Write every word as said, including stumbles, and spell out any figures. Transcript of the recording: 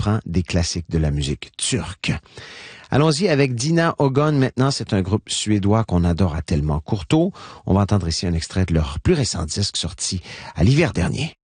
reprend des classiques de la musique turque. Allons-y avec Dina Ogon maintenant. C'est un groupe suédois qu'on adore à tellement courteau. On va entendre ici un extrait de leur plus récent disque sorti à l'hiver dernier.